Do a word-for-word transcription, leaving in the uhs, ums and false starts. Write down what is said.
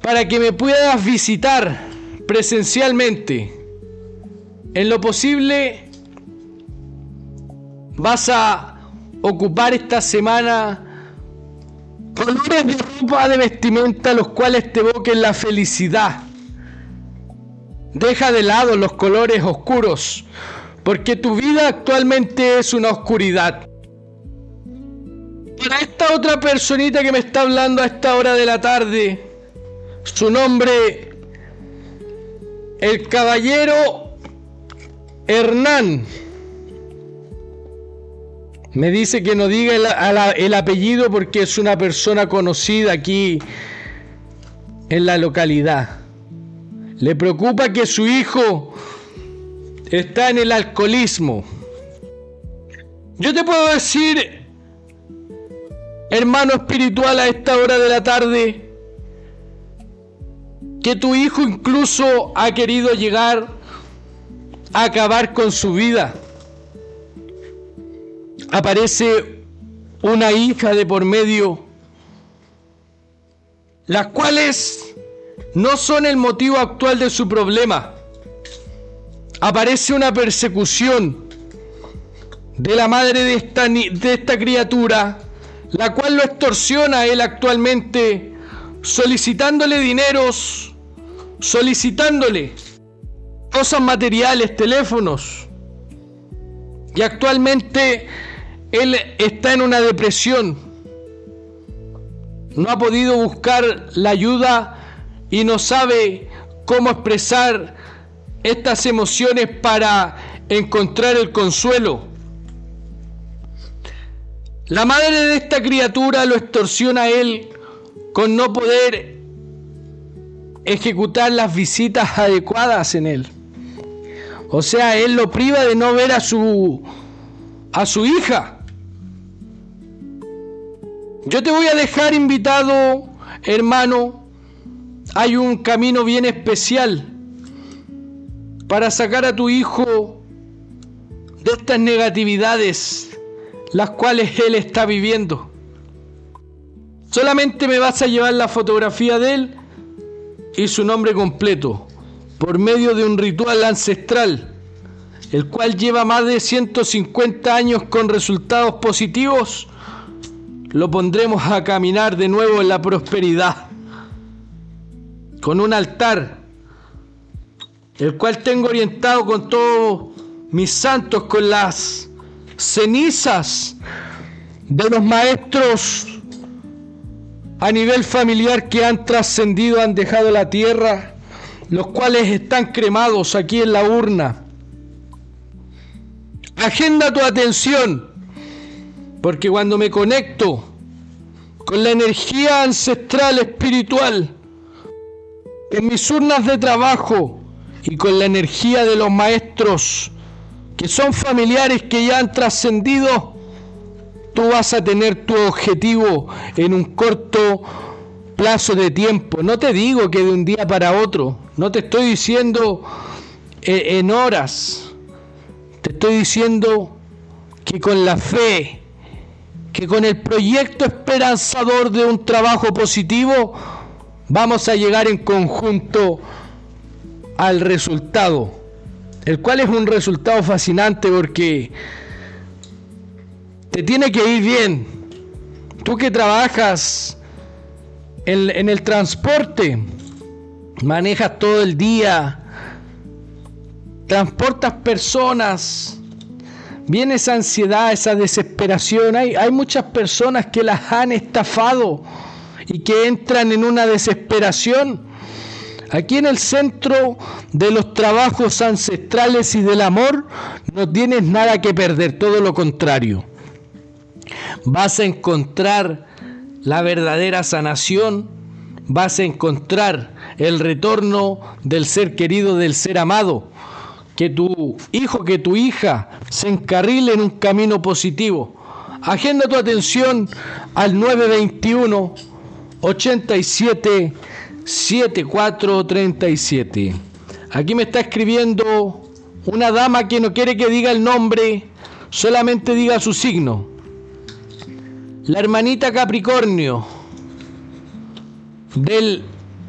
para que me puedas visitar presencialmente. En lo posible vas a ocupar esta semana colores de ropa de vestimenta los cuales te evoquen la felicidad. Deja de lado los colores oscuros, porque tu vida actualmente es una oscuridad. Para esta otra personita que me está hablando a esta hora de la tarde, su nombre, el caballero Hernán. Me dice que no diga el, el apellido porque es una persona conocida aquí en la localidad. Le preocupa que su hijo está en el alcoholismo. Yo te puedo decir, hermano espiritual, a esta hora de la tarde, que tu hijo incluso ha querido llegar a acabar con su vida. Aparece una hija de por medio, las cuales no son el motivo actual de su problema. Aparece una persecución de la madre de esta, de esta criatura, la cual lo extorsiona a él actualmente, solicitándole dineros, solicitándole cosas materiales, teléfonos. Y actualmente él está en una depresión. No ha podido buscar la ayuda y no sabe cómo expresar estas emociones para encontrar el consuelo. La madre de esta criatura lo extorsiona a él con no poder ejecutar las visitas adecuadas en él. O sea, él lo priva de no ver a su a su hija. Yo te voy a dejar invitado, hermano. Hay un camino bien especial para sacar a tu hijo de estas negatividades, las cuales él está viviendo. Solamente me vas a llevar la fotografía de él y su nombre completo, por medio de un ritual ancestral, el cual lleva más de ciento cincuenta años con resultados positivos. Lo pondremos a caminar de nuevo en la prosperidad, con un altar, el cual tengo orientado con todos mis santos, con las cenizas de los maestros a nivel familiar que han trascendido, han dejado la tierra, los cuales están cremados aquí en la urna. Agenda tu atención, porque cuando me conecto con la energía ancestral espiritual, en mis urnas de trabajo y con la energía de los maestros que son familiares que ya han trascendido, tú vas a tener tu objetivo en un corto plazo de tiempo. No te digo que de un día para otro, no te estoy diciendo eh, en horas, te estoy diciendo que con la fe, que con el proyecto esperanzador de un trabajo positivo, vamos a llegar en conjunto al resultado, el cual es un resultado fascinante porque te tiene que ir bien. Tú que trabajas en, en el transporte, manejas todo el día, transportas personas, viene esa ansiedad, esa desesperación. Hay, hay muchas personas que las han estafado y que entran en una desesperación. Aquí en el centro de los trabajos ancestrales y del amor no tienes nada que perder, todo lo contrario. Vas a encontrar la verdadera sanación, vas a encontrar el retorno del ser querido, del ser amado, que tu hijo, que tu hija se encarrile en un camino positivo. Agenda tu atención al nueve veintiuno, ochenta y siete, setenta y cuatro treinta y siete. Aquí me está escribiendo una dama que no quiere que diga el nombre, solamente diga su signo. La hermanita Capricornio del